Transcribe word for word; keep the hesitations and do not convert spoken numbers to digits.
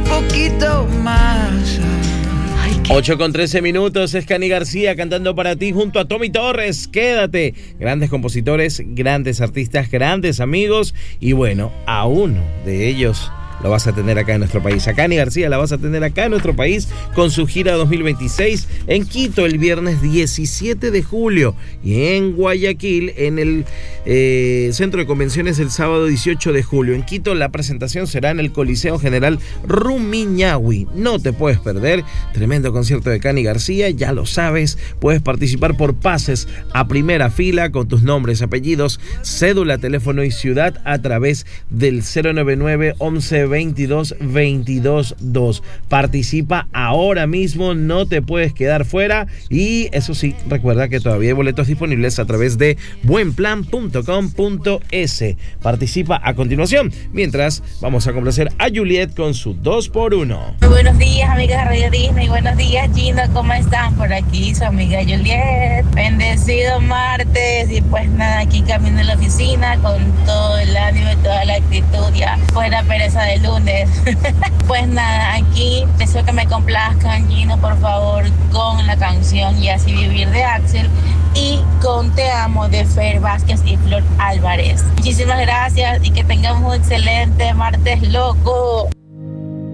un poquito más. ocho con trece minutos, es Cani García cantando para ti junto a Tommy Torres. Quédate. Grandes compositores, grandes artistas, grandes amigos. Y bueno, a uno de ellos lo vas a tener acá en nuestro país. A Cani García la vas a tener acá en nuestro país con su gira dos mil veintiséis en Quito el viernes diecisiete de julio y en Guayaquil en el eh, Centro de Convenciones el sábado dieciocho de julio. En Quito la presentación será en el Coliseo General Rumiñahui. No te puedes perder. Tremendo concierto de Cani García, ya lo sabes. Puedes participar por pases a primera fila con tus nombres, apellidos, cédula, teléfono y ciudad a través del cero noventa y nueve once veintidós veintidós dos. Participa ahora mismo, no te puedes quedar fuera. Y eso sí, recuerda que todavía hay boletos disponibles a través de buenplan punto com punto es. Participa a continuación, mientras vamos a complacer a Juliet con su dos por uno. Muy buenos días, amigas de Radio Disney. Buenos días, Gino, ¿cómo están? Por aquí su amiga Juliet. Bendecido martes. Y pues nada, aquí camino a la oficina con todo el ánimo y toda la actitud, ya fuera pereza de lunes. Pues nada, aquí deseo que me complazcan, Gino, por favor, con la canción Y así vivir de Axel y con Te amo de Fer Vázquez y Flor Álvarez. Muchísimas gracias y que tengamos un excelente martes loco.